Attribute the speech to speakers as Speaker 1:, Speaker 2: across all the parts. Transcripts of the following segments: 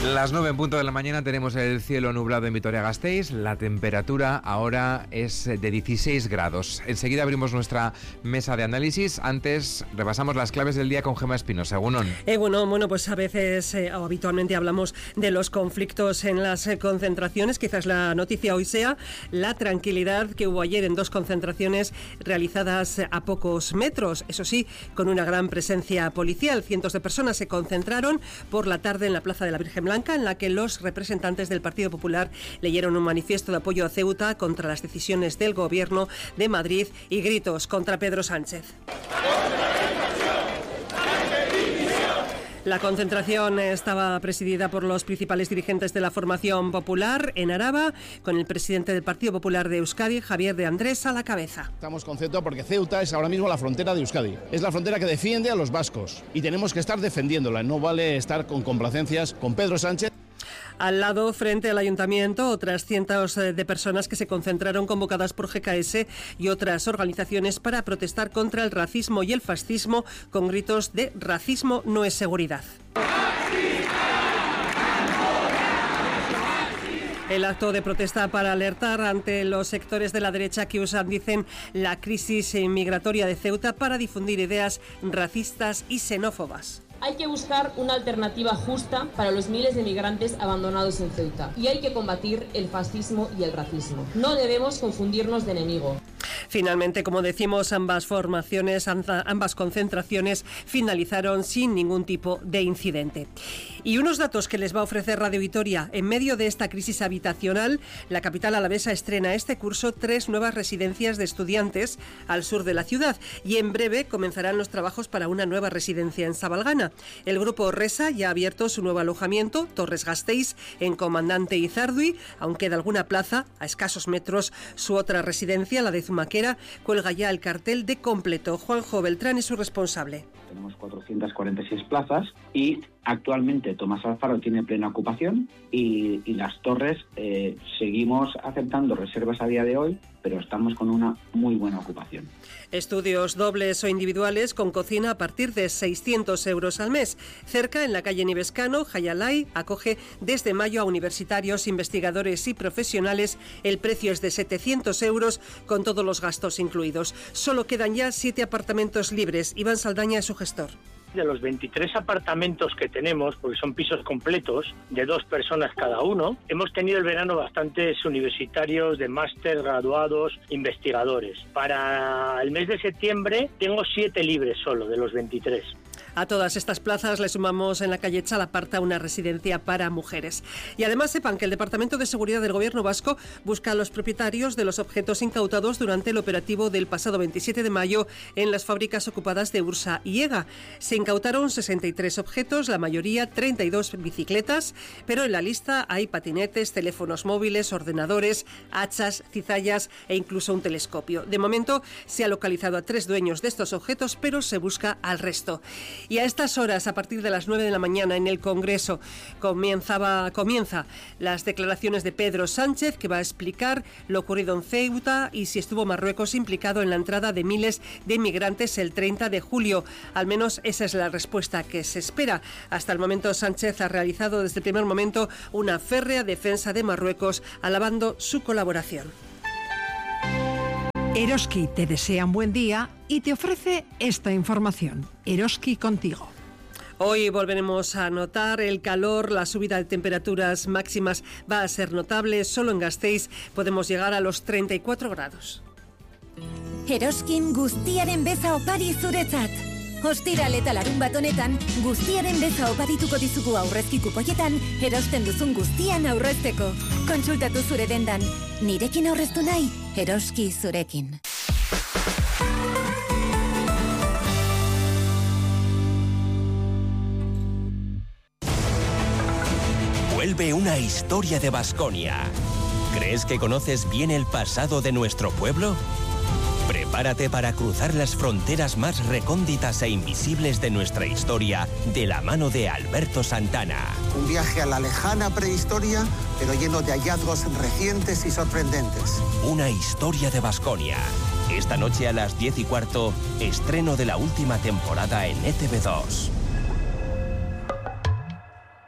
Speaker 1: Las 9 en punto de la mañana tenemos el cielo nublado en Vitoria-Gasteiz. La temperatura ahora es de 16 grados. Enseguida abrimos nuestra mesa de análisis. Antes repasamos las claves del día con Gemma Espinosa. Egunon.
Speaker 2: Bueno, pues a veces o habitualmente hablamos de los conflictos en las concentraciones. Quizás la noticia hoy sea la tranquilidad que hubo ayer en 2 concentraciones realizadas a pocos metros. Eso sí, con una gran presencia policial. Cientos de personas se concentraron por la tarde en la Plaza de la Virgen Blanca, en la que los representantes del Partido Popular leyeron un manifiesto de apoyo a Ceuta contra las decisiones del Gobierno de Madrid y gritos contra Pedro Sánchez. La concentración estaba presidida por los principales dirigentes de la formación popular en Araba, con el presidente del Partido Popular de Euskadi, Javier de Andrés, a la cabeza.
Speaker 3: Estamos con Ceuta porque Ceuta es ahora mismo la frontera de Euskadi. Es la frontera que defiende a los vascos y tenemos que estar defendiéndola. No vale estar con complacencias con Pedro Sánchez.
Speaker 2: Al lado, frente al ayuntamiento, otras cientos de personas que se concentraron convocadas por GKS y otras organizaciones para protestar contra el racismo y el fascismo con gritos de "racismo no es seguridad". El acto de protesta para alertar ante los sectores de la derecha que usan, dicen, la crisis migratoria de Ceuta para difundir ideas racistas y xenófobas.
Speaker 4: Hay que buscar una alternativa justa para los miles de migrantes abandonados en Ceuta y hay que combatir el fascismo y el racismo. No debemos confundirnos de enemigo.
Speaker 2: Finalmente, como decimos, ambas concentraciones finalizaron sin ningún tipo de incidente. Y unos datos que les va a ofrecer Radio Vitoria. En medio de esta crisis habitacional, la capital alavesa estrena este curso 3 nuevas residencias de estudiantes al sur de la ciudad y en breve comenzarán los trabajos para una nueva residencia en Sabalgana. El grupo Resa ya ha abierto su nuevo alojamiento, Torres Gasteiz, en Comandante Izardui. Aún queda alguna plaza, a escasos metros, su otra residencia, la de Zumaquera, cuelga ya el cartel de completo. Juanjo Beltrán es su responsable.
Speaker 5: Tenemos 446 plazas y actualmente Tomás Alfaro tiene plena ocupación y las Torres seguimos aceptando reservas a día de hoy, pero estamos con una muy buena ocupación.
Speaker 2: Estudios dobles o individuales con cocina a partir de 600 euros al mes. Cerca, en la calle Nivescano, Jayalay acoge desde mayo a universitarios, investigadores y profesionales. El precio es de 700 euros con todos los gastos incluidos. Solo quedan ya 7 apartamentos libres. Iván Saldaña es su gestor.
Speaker 6: De los 23 apartamentos que tenemos, porque son pisos completos, de 2 personas cada uno, hemos tenido el verano bastantes universitarios de máster, graduados, investigadores. Para el mes de septiembre tengo 7 libres solo de los 23.
Speaker 2: A todas estas plazas le sumamos en la calle Chalaparta una residencia para mujeres. Y además sepan que el Departamento de Seguridad del Gobierno vasco busca a los propietarios de los objetos incautados durante el operativo del pasado 27 de mayo en las fábricas ocupadas de Ursa y Ega. Se incautaron 63 objetos, la mayoría 32 bicicletas, pero en la lista hay patinetes, teléfonos móviles, ordenadores, hachas, cizallas e incluso un telescopio. De momento se ha localizado a 3 dueños de estos objetos, pero se busca al resto. Y a estas horas, a partir de las 9 de la mañana, en el Congreso comienza las declaraciones de Pedro Sánchez, que va a explicar lo ocurrido en Ceuta y si estuvo Marruecos implicado en la entrada de miles de inmigrantes el 30 de julio. Al menos esa es la respuesta que se espera. Hasta el momento, Sánchez ha realizado desde el primer momento una férrea defensa de Marruecos, alabando su colaboración.
Speaker 7: Eroski te desea un buen día y te ofrece esta información. Eroski contigo.
Speaker 2: Hoy volveremos a notar el calor, la subida de temperaturas máximas va a ser notable. Solo en Gasteiz podemos llegar a los 34 grados.
Speaker 8: Eroskin guztiaren beza opari zuretzat. Ostiral eta larunbat honetan, guztiaren beza oparituko dizugu aurrezki kupoietan, erosten duzun guztian aurrezteko. Kontsultatu zure dendan. Nirekin aurreztu nahi, Eroski zurekin.
Speaker 9: Vuelve una historia de Baskonia. ¿Crees que conoces bien el pasado de nuestro pueblo? Prepárate para cruzar las fronteras más recónditas e invisibles de nuestra historia de la mano de Alberto Santana.
Speaker 10: Un viaje a la lejana prehistoria, pero lleno de hallazgos recientes y sorprendentes.
Speaker 9: Una historia de Baskonia. Esta noche a las 10:15, estreno de la última temporada en ETV2.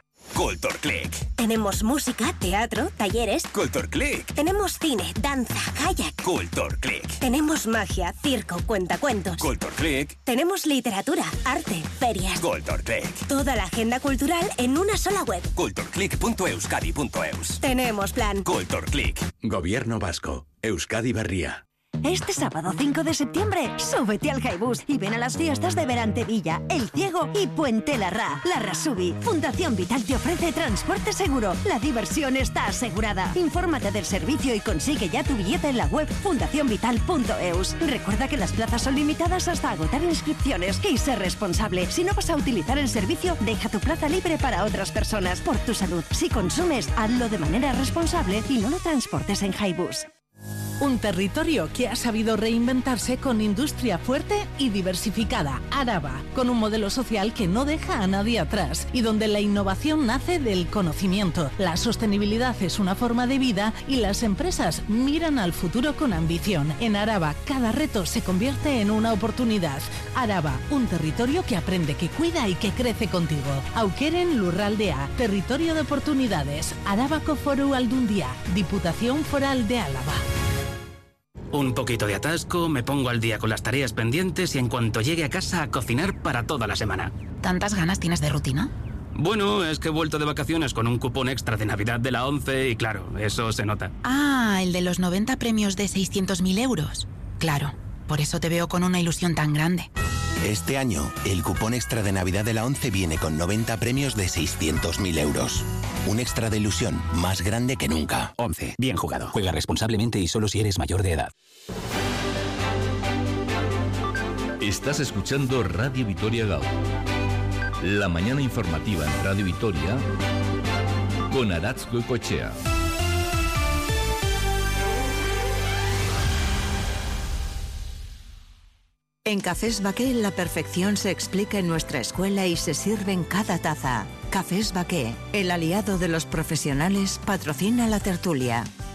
Speaker 9: Culturclick.
Speaker 11: Tenemos música, teatro, talleres.
Speaker 9: Culturclick.
Speaker 11: Tenemos cine, danza, kayak.
Speaker 9: Culturclick.
Speaker 11: Tenemos magia, circo, cuentacuentos.
Speaker 9: Culturclick.
Speaker 11: Tenemos literatura, arte, ferias.
Speaker 9: Culturclick.
Speaker 11: Toda la agenda cultural en una sola web.
Speaker 9: Culturclick.euskadi.eus.
Speaker 11: Tenemos plan.
Speaker 9: Culturclick.
Speaker 12: Gobierno vasco. Euskadi Berria.
Speaker 13: Este sábado 5 de septiembre, súbete al Jaibús y ven a las fiestas de Berantevilla, El Ciego y Puente Larra. Larrasubi. Fundación Vital te ofrece transporte seguro. La diversión está asegurada. Infórmate del servicio y consigue ya tu billete en la web fundacionvital.eus. Recuerda que las plazas son limitadas hasta agotar inscripciones. Y sé responsable. Si no vas a utilizar el servicio, deja tu plaza libre para otras personas. Por tu salud. Si consumes, hazlo de manera responsable y no lo transportes en Jaibús.
Speaker 14: Un territorio que ha sabido reinventarse con industria fuerte y diversificada. Araba, con un modelo social que no deja a nadie atrás y donde la innovación nace del conocimiento. La sostenibilidad es una forma de vida y las empresas miran al futuro con ambición. En Araba, cada reto se convierte en una oportunidad. Araba, un territorio que aprende, que cuida y que crece contigo. Aukeren Lurraldea, territorio de oportunidades. Arabako Foru Aldundia, Diputación Foral de Álava.
Speaker 15: Un poquito de atasco, me pongo al día con las tareas pendientes y en cuanto llegue a casa a cocinar para toda la semana.
Speaker 16: ¿Tantas ganas tienes de rutina?
Speaker 15: Bueno, es que he vuelto de vacaciones con un cupón extra de Navidad de la 11 y claro, eso se nota.
Speaker 16: Ah, el de los 90 premios de 600.000 euros. Claro, por eso te veo con una ilusión tan grande.
Speaker 17: Este año, el cupón extra de Navidad de la 11 viene con 90 premios de 600.000 euros. Un extra de ilusión más grande que nunca.
Speaker 18: 11. Bien jugado. Juega responsablemente y solo si eres mayor de edad.
Speaker 19: Estás escuchando Radio Vitoria Gaur. La mañana informativa en Radio Vitoria con Aratz Goicoechea.
Speaker 20: En Cafés Baqué la perfección se explica en nuestra escuela y se sirve en cada taza. Cafés Baqué, el aliado de los profesionales, patrocina la tertulia.